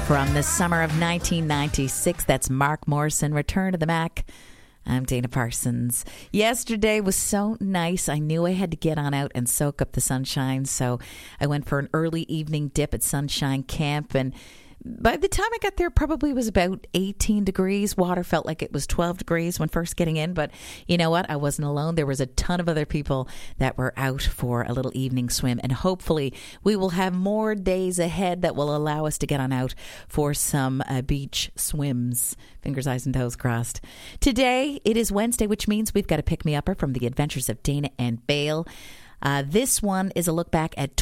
From the summer of 1996, that's Mark Morrison, Return to the Mac. I'm Dana Parsons. Yesterday was so nice. I knew I had to get on out and soak up the sunshine, so I went for an early evening dip at Sunshine Camp, and by the time I got there, it probably was about 18 degrees. Water felt like it was 12 degrees when first getting in. But you know what? I wasn't alone. There was a ton of other people that were out for a little evening swim. And hopefully we will have more days ahead that will allow us to get on out for some beach swims. Fingers, eyes, and toes crossed. Today, it is Wednesday, which means we've got a pick-me-upper from the Adventures of Dana and Bale. This one is a look back at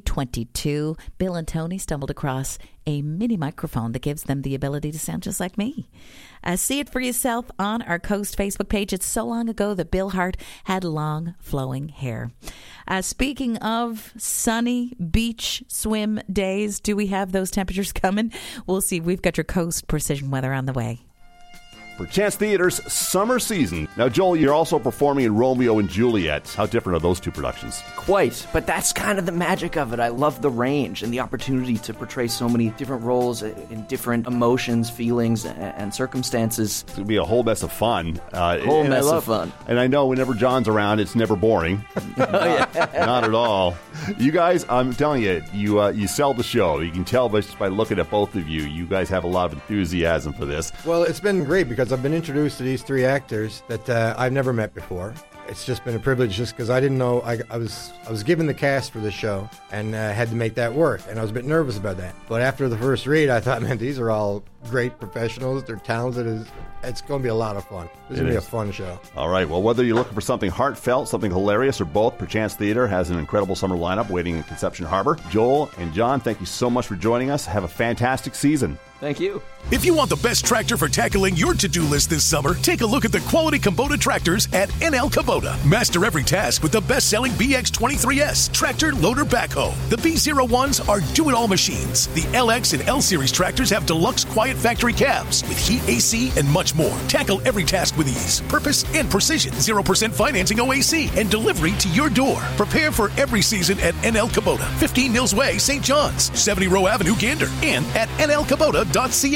2022. Bill and Tony stumbled across a mini microphone that gives them the ability to sound just like me. See it for yourself on our Coast Facebook page. It's so long ago that Bill Hart had long, flowing hair. Speaking of sunny beach swim days, do we have those temperatures coming? We'll see. We've got your Coast Precision Weather on the way. Perchance Theater's summer season. Now, Joel, you're also performing in Romeo and Juliet. How different are those two productions? Quite, but that's kind of the magic of it. I love the range and the opportunity to portray so many different roles in different emotions, feelings, and circumstances. It's going to be a whole mess of fun. Whole mess of fun. And I know whenever John's around, it's never boring. Not at all. You guys, I'm telling you, you sell the show. You can tell just by looking at both of you. You guys have a lot of enthusiasm for this. Well, it's been great because I've been introduced to these three actors that I've never met before. It's just been a privilege just because I didn't know I was given the cast for the show and had to make that work, and I was a bit nervous about that. But after the first read, I thought, man, these are all great professionals. They're talented. It's going to be a lot of fun. This is going to be a fun show. All right. Well, whether you're looking for something heartfelt, something hilarious, or both, Perchance Theater has an incredible summer lineup waiting in Conception Harbor. Joel and John, thank you so much for joining us. Have a fantastic season. Thank you. If you want the best tractor for tackling your to-do list this summer, take a look at the quality Kubota tractors at NL Kubota. Master every task with the best-selling BX23S tractor loader backhoe. The B01s are do-it-all machines. The LX and L Series tractors have deluxe quiet factory cabs with heat, AC, and much more. Tackle every task with ease, purpose, and precision. 0% financing OAC and delivery to your door. Prepare for every season at NL Kubota. 15 Mills Way, St. John's. 70 Row Avenue, Gander. And at nlkubota.ca.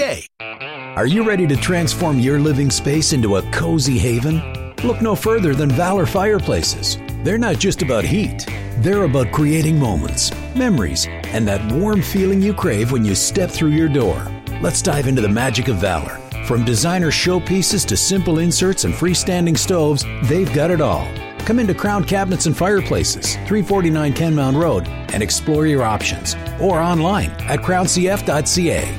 Are you ready to transform your living space into a cozy haven? Look no further than Valor Fireplaces. They're not just about heat. They're about creating moments, memories, and that warm feeling you crave when you step through your door. Let's dive into the magic of Valor. From designer showpieces to simple inserts and freestanding stoves, they've got it all. Come into Crown Cabinets and Fireplaces, 349 Kenmount Road, and explore your options. Or online at crowncf.ca.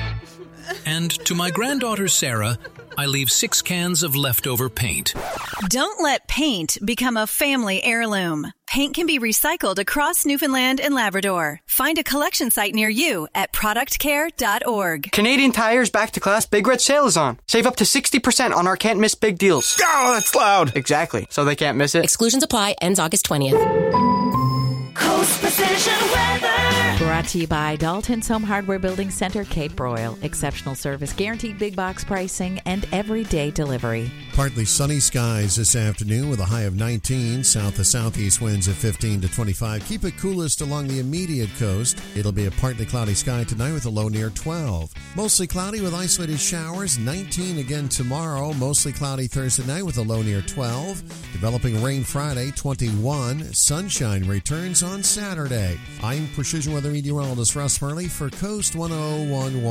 And to my granddaughter Sarah, I leave 6 cans of leftover paint. Don't let paint become a family heirloom. Paint can be recycled across Newfoundland and Labrador. Find a collection site near you at productcare.org. Canadian Tire's Back to Class Big Red Sale is on. Save up to 60% on our can't miss big deals. Oh, that's loud. Exactly. So they can't miss it. Exclusions apply. Ends August 20th. Coast Precision Weather. Brought to you by Dalton's Home Hardware Building Center, Cape Broyle. Exceptional service, guaranteed big box pricing, and everyday delivery. Partly sunny skies this afternoon with a high of 19. South to southeast winds of 15 to 25. Keep it coolest along the immediate coast. It'll be a partly cloudy sky tonight with a low near 12. Mostly cloudy with isolated showers. 19 again tomorrow. Mostly cloudy Thursday night with a low near 12. Developing rain Friday, 21. Sunshine returns on Saturday. I'm Precision Weather Meteorologist Russ Murley for Coast 1011.